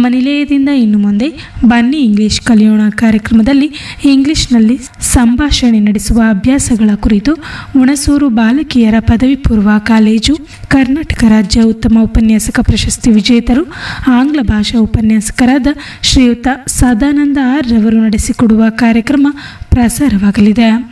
ನಮ್ಮ ನಿಲಯದಿಂದ ಇನ್ನು ಮುಂದೆ ಬನ್ನಿ ಇಂಗ್ಲಿಷ್ ಕಲಿಯೋಣ ಕಾರ್ಯಕ್ರಮದಲ್ಲಿ ಇಂಗ್ಲಿಷ್ನಲ್ಲಿ ಸಂಭಾಷಣೆ ನಡೆಸುವ ಅಭ್ಯಾಸಗಳ ಕುರಿತು ಹುಣಸೂರು ಬಾಲಕಿಯರ ಪದವಿ ಪೂರ್ವ ಕಾಲೇಜು ಕರ್ನಾಟಕ ರಾಜ್ಯ ಉತ್ತಮ ಉಪನ್ಯಾಸಕ ಪ್ರಶಸ್ತಿ ವಿಜೇತರು ಆಂಗ್ಲ ಭಾಷಾ ಉಪನ್ಯಾಸಕರಾದ ಶ್ರೀಯುತ ಸದಾನಂದ ಆರ್ ರವರು ನಡೆಸಿಕೊಡುವ ಕಾರ್ಯಕ್ರಮ ಪ್ರಸಾರವಾಗಲಿದೆ.